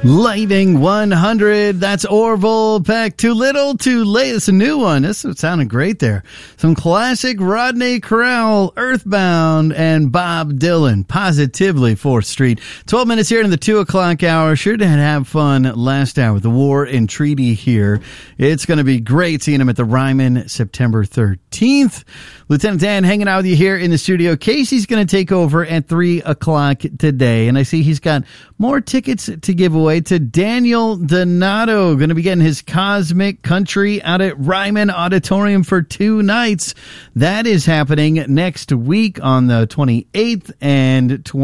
Lightning 100, that's Orville Peck. Too Little, Too Late. It's a new one. This sounded great there. Some classic Rodney Crowell, Earthbound, and Bob Dylan, Positively 4th Street. 12 minutes here in the 2 o'clock hour. Sure to have fun last hour with the War and Treaty here. It's going to be great seeing him at the Ryman September 13th. Lieutenant Dan hanging out with you here in the studio. Casey's going to take over at 3 o'clock today, and I see he's got more tickets to give away to Daniel Donato. Going to be getting his Cosmic Country out at Ryman Auditorium for 2 nights. That is happening next week on the 28th and